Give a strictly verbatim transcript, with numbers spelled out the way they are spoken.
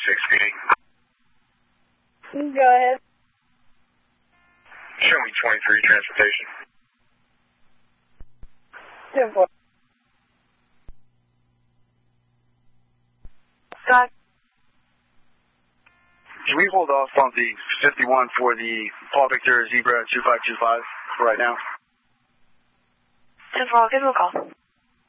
six P D. Go ahead. Show me twenty-three transportation. ten four. Scott. Can we hold off on the fifty-one for the Paul Victor Zebra two five two five for right now? ten four, I'll give you a call.